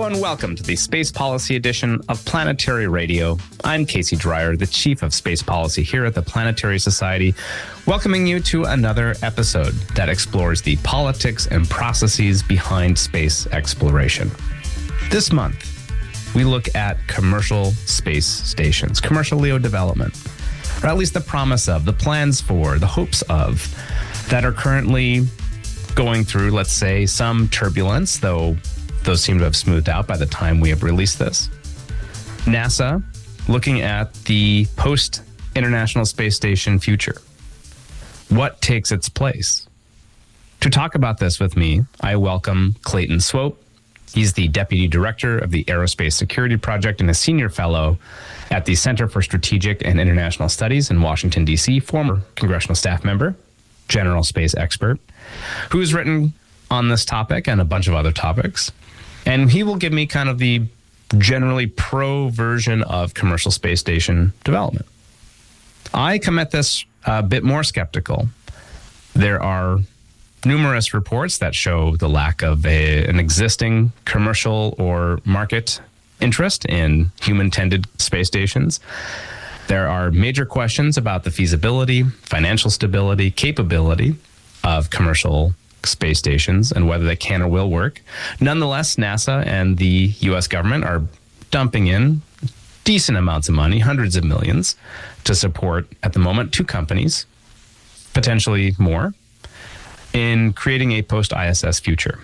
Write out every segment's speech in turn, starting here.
Hello and welcome to the Space Policy edition of Planetary Radio. I'm Casey Dreyer, the Chief of Space Policy here at the Planetary Society, welcoming you to another episode that explores the politics and processes behind space exploration. This month, we look at commercial space stations, commercial LEO development, or at least the promise of, the plans for, the hopes of, that are currently going through, let's say, some turbulence, though those seem to have smoothed out by the time we have released this. NASA looking at the post-International Space Station future. What takes its place? To talk about this with me, I welcome Clayton Swope. He's the Deputy Director of the Aerospace Security Project and a Senior Fellow at the Center for Strategic and International Studies in Washington, D.C., former congressional staff member, general space expert, who's written on this topic and a bunch of other topics. And he will give me kind of the generally pro version of commercial space station development. I come at this a bit more skeptical. There are numerous reports that show the lack of an existing commercial or market interest in human-tended space stations. There are major questions about the feasibility, financial stability, capability of commercial space stations and whether they can or will work. Nonetheless, NASA and the U.S. government are dumping in decent amounts of money, hundreds of millions, to support, at the moment, two companies, potentially more, in creating a post-ISS future.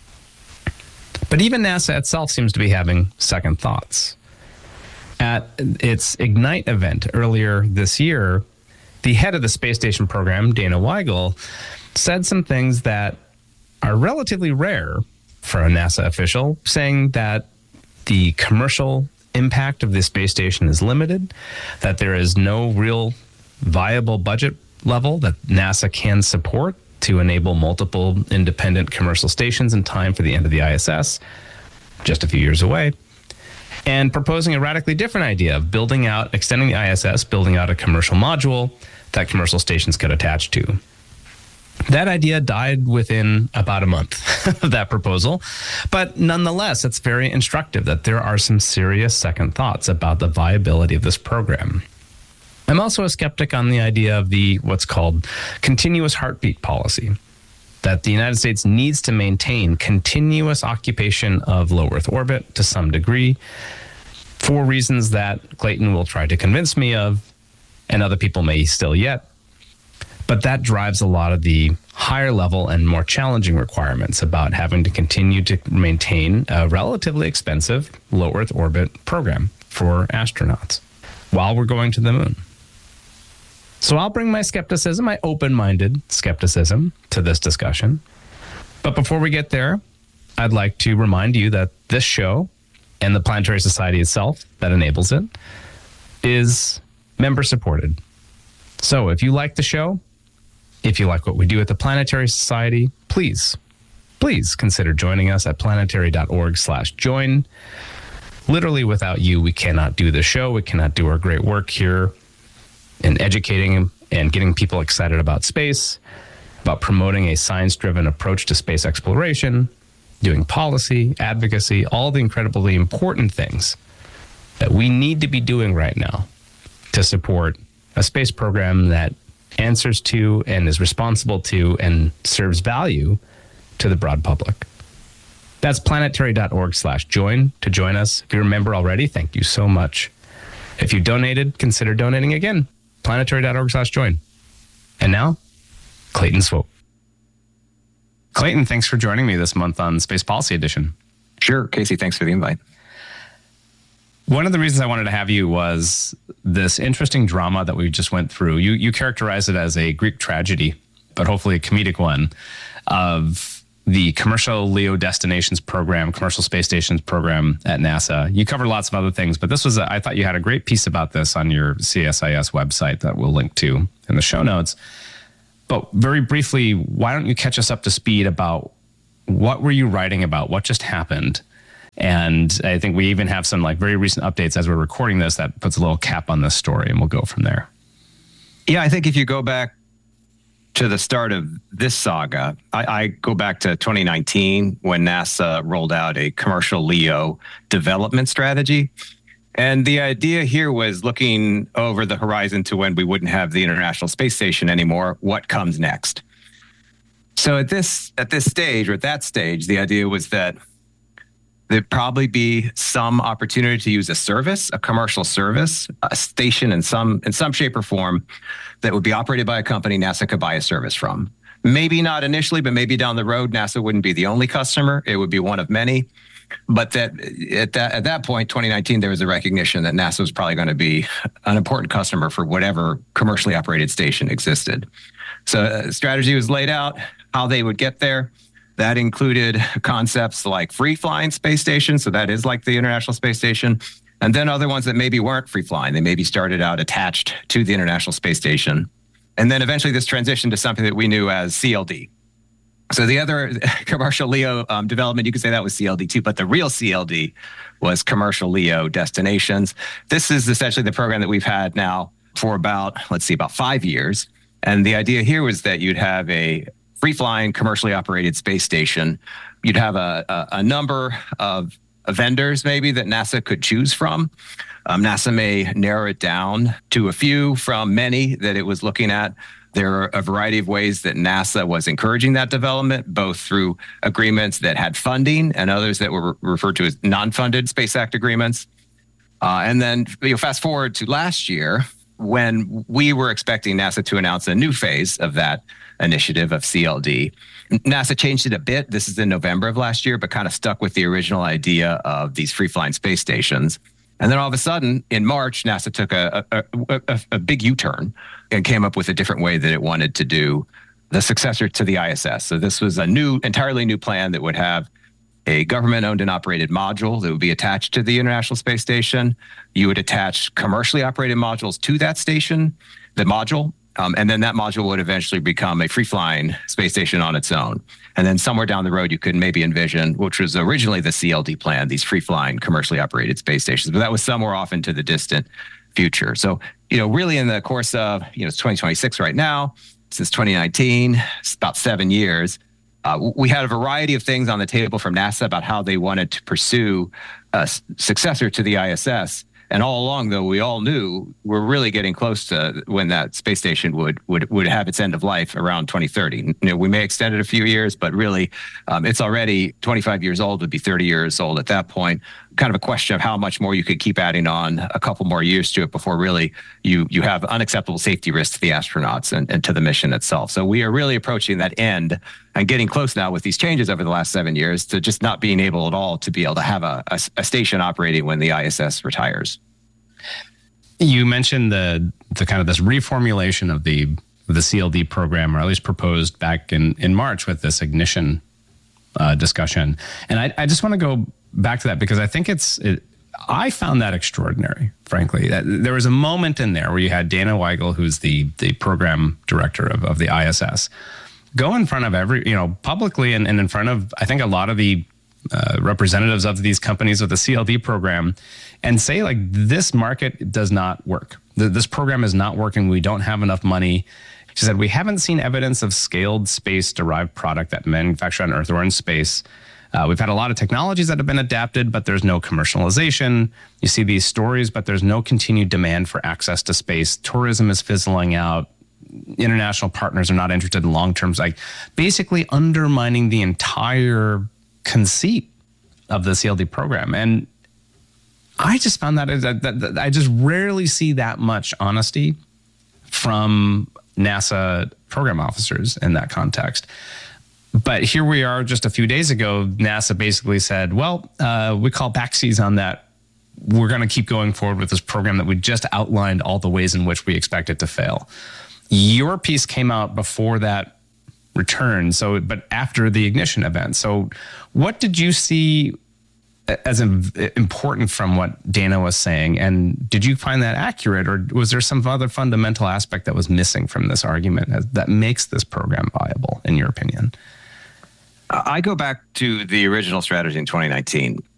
But even NASA itself seems to be having second thoughts. At its Ignite event earlier this year, the head of the space station program, Dana Weigel, said some things that are relatively rare for a NASA official, saying that the commercial impact of the space station is limited, that there is no real viable budget level that NASA can support to enable multiple independent commercial stations in time for the end of the ISS, just a few years away, and proposing a radically different idea of building out, extending the ISS, building out a commercial module that commercial stations could attach to. That idea died within about a month of that proposal, but nonetheless, it's very instructive that there are some serious second thoughts about the viability of this program. I'm also a skeptic on the idea of the what's called continuous heartbeat policy, that the United States needs to maintain continuous occupation of low Earth orbit to some degree for reasons that Clayton will try to convince me of, and other people may still yet. But that drives a lot of the higher level and more challenging requirements about having to continue to maintain a relatively expensive low Earth orbit program for astronauts while we're going to the moon. So I'll bring my skepticism, my open-minded skepticism, to this discussion. But before we get there, I'd like to remind you that this show and the Planetary Society itself that enables it is member-supported. So if you like the show, if you like what we do at the Planetary Society, please consider joining us at planetary.org/join. Literally, without you, we cannot do the show. We cannot do our great work here in educating and getting people excited about space, about promoting a science-driven approach to space exploration, doing policy, advocacy, all the incredibly important things that we need to be doing right now to support a space program that answers to and is responsible to and serves value to the broad public. That's planetary.org/join to join us. If you're a member already, thank you so much. If you donated, consider donating again. Planetary.org/join. And now, Clayton Swope. Clayton, thanks for joining me this month on Space Policy Edition. Sure, Casey, thanks for the invite. One of the reasons I wanted to have you was this interesting drama that we just went through. You characterized it as a Greek tragedy, but hopefully a comedic one, of the commercial LEO destinations program, commercial space stations program at NASA. You covered lots of other things, but this was, I thought you had a great piece about this on your CSIS website that we'll link to in the show notes. But very briefly, why don't you catch us up to speed about what were you writing about? What just happened? And I think we even have some like very recent updates as we're recording this that puts a little cap on this story, and we'll go from there. Yeah, I think if you go back to the start of this saga, I go back to 2019 when NASA rolled out a commercial LEO development strategy. And the idea here was looking over the horizon to when we wouldn't have the International Space Station anymore. What comes next? So at that stage, the idea was that there'd probably be some opportunity to use a service, a commercial service, a station in some shape or form that would be operated by a company NASA could buy a service from. Maybe not initially, but maybe down the road, NASA wouldn't be the only customer. It would be one of many. But that at that point, 2019, there was a recognition that NASA was probably going to be an important customer for whatever commercially operated station existed. So a strategy was laid out, how they would get there. That included concepts like free-flying space stations, so that is like the International Space Station, and then other ones that maybe weren't free-flying. They maybe started out attached to the International Space Station. And then eventually this transitioned to something that we knew as CLD. So the other commercial LEO development, you could say that was CLD too, but the real CLD was commercial LEO destinations. This is essentially the program that we've had now for about 5 years. And the idea here was that you'd have a free-flying, commercially operated space station. You'd have a number of vendors maybe that NASA could choose from. NASA may narrow it down to a few from many that it was looking at. There are a variety of ways that NASA was encouraging that development, both through agreements that had funding and others that were referred to as non-funded Space Act agreements. And then fast forward to last year, when we were expecting NASA to announce a new phase of that initiative of CLD. NASA changed it a bit. This is in November of last year, but kind of stuck with the original idea of these free-flying space stations. And then all of a sudden, in March, NASA took a big U-turn and came up with a different way that it wanted to do the successor to the ISS. So this was a entirely new plan that would have a government-owned and operated module that would be attached to the International Space Station. You would attach commercially operated modules to that station, the module, and then that module would eventually become a free-flying space station on its own. And then somewhere down the road, you could maybe envision, which was originally the CLD plan, these free-flying commercially operated space stations, but that was somewhere off into the distant future. So, really in the course of, it's 2026 right now, since 2019, it's about 7 years, we had a variety of things on the table from NASA about how they wanted to pursue a successor to the ISS. And all along, though, we all knew we're really getting close to when that space station would have its end of life around 2030. We may extend it a few years, but really, it's already 25 years old, would be 30 years old at that point. Kind of a question of how much more you could keep adding on a couple more years to it before really you have unacceptable safety risks to the astronauts and to the mission itself. So we are really approaching that end and getting close now with these changes over the last 7 years to just not being able at all to be able to have a station operating when the ISS retires. You mentioned the kind of this reformulation of the CLD program, or at least proposed back in March with this ignition discussion. And I just want to go back to that because I think I found that extraordinary, frankly. There was a moment in there where you had Dana Weigel, who's the program director of the ISS, go in front of publicly and in front of, I think, a lot of the representatives of these companies with the CLD program and say, like, this market does not work. This program is not working. We don't have enough money. She said, we haven't seen evidence of scaled space-derived product that manufacture on Earth or in space. We've had a lot of technologies that have been adapted, but there's no commercialization. You see these stories, but there's no continued demand for access to space. Tourism is fizzling out. International partners are not interested in long-term, like basically undermining the entire conceit of the CLD program. And I just found that I just rarely see that much honesty from NASA program officers in that context. But here we are just a few days ago, NASA basically said, well, we call backsies on that. We're going to keep going forward with this program that we just outlined all the ways in which we expect it to fail. Your piece came out before that return, but after the ignition event. So what did you see as important from what Dana was saying? And did you find that accurate, or was there some other fundamental aspect that was missing from this argument that makes this program viable, in your opinion? I go back to the original strategy in 2019.